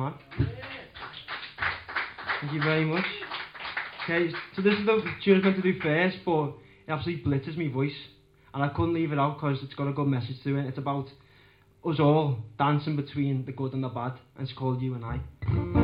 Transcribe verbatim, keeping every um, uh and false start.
man. Thank you very much. Okay, so this is the tune I'm going to do first, but it absolutely blitters my voice. And I couldn't leave it out because it's got a good message to it. It's about us all dancing between the good and the bad, and it's called You and I.